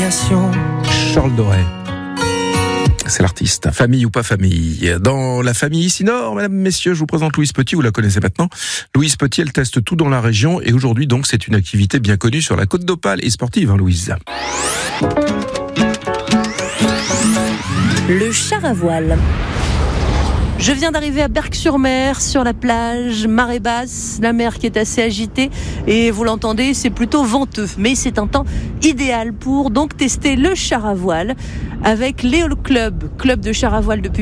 l'aviation. Charles Doré. C'est l'artiste. Famille ou pas famille. Dans la famille ici Nord, mesdames, messieurs, je vous présente Louise Petit, vous la connaissez maintenant. Louise Petit, elle teste tout dans la région et aujourd'hui donc c'est une activité bien connue sur la Côte d'Opale et sportive, hein, Louise. Le char à voile. Je viens d'arriver à Berck-sur-Mer, sur la plage, marée basse, la mer qui est assez agitée et vous l'entendez, c'est plutôt venteux. Mais c'est un temps idéal pour donc tester le char à voile avec l'Éole Club, club de char à voile depuis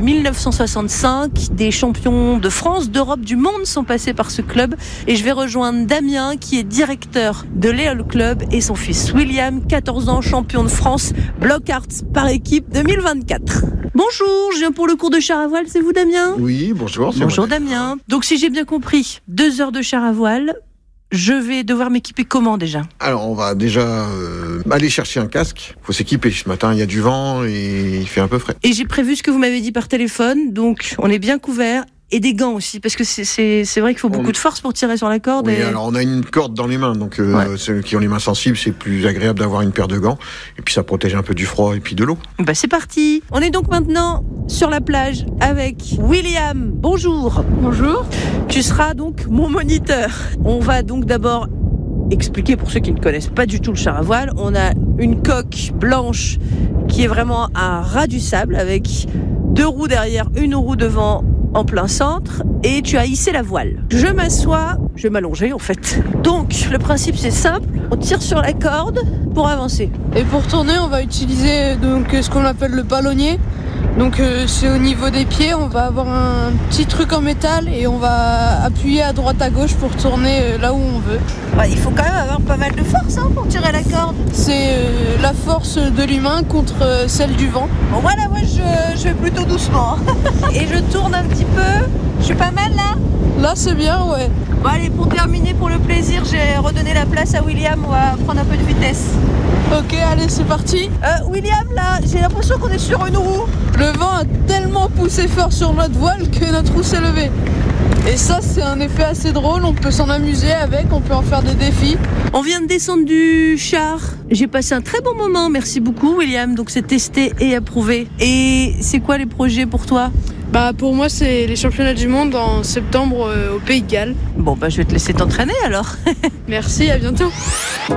1965. Des champions de France, d'Europe, du monde sont passés par ce club et je vais rejoindre Damien qui est directeur de l'Éole Club et son fils William, 14 ans, champion de France, block arts par équipe 2024. Bonjour, je viens pour le cours de char à voile, c'est vous Damien ? Oui, bonjour. Bonjour Damien. Donc si j'ai bien compris, 2 heures de char à voile, je vais devoir m'équiper comment déjà ? Alors on va déjà aller chercher un casque. Faut s'équiper. Ce matin il y a du vent et il fait un peu frais. Et j'ai prévu ce que vous m'avez dit par téléphone, donc on est bien couvert. Et des gants aussi, parce que c'est vrai qu'il faut beaucoup de force pour tirer sur la corde. Oui, alors on a une corde dans les mains, donc ceux qui ont les mains sensibles, c'est plus agréable d'avoir une paire de gants. Et puis ça protège un peu du froid et puis de l'eau. Bah c'est parti. On est donc maintenant sur la plage avec William. Bonjour. Bonjour. Tu seras donc mon moniteur. On va donc d'abord expliquer pour ceux qui ne connaissent pas du tout le char à voile. On a une coque blanche qui est vraiment à ras du sable avec 2 roues derrière, 1 roue devant en plein centre et tu as hissé la voile. Je m'assois, je vais m'allonger en fait. Donc le principe c'est simple, on tire sur la corde pour avancer. Et pour tourner, on va utiliser donc ce qu'on appelle le ballonnier. Donc c'est au niveau des pieds, on va avoir un petit truc en métal et on va appuyer à droite à gauche pour tourner là où on veut. Ouais, il faut quand même avoir pas mal de force pour tirer la corde. C'est la force de l'humain contre celle du vent. Bon voilà, moi je vais plutôt doucement. Et je tourne un petit peu. Je suis pas mal là ? Là c'est bien, ouais. Bon allez, pour terminer, pour le plaisir, j'ai redonné la place à William, on va prendre un peu de vitesse. Ok, allez, c'est parti. William, là, j'ai l'impression qu'on est sur une roue. Le vent a tellement poussé fort sur notre voile que notre roue s'est levée. Et ça, c'est un effet assez drôle, on peut s'en amuser avec, on peut en faire des défis. On vient de descendre du char. J'ai passé un très bon moment, merci beaucoup William. Donc c'est testé et approuvé. Et c'est quoi les projets pour toi ? Pour moi, c'est les championnats du monde en septembre au Pays de Galles. Bon, je vais te laisser t'entraîner alors. Merci, à bientôt.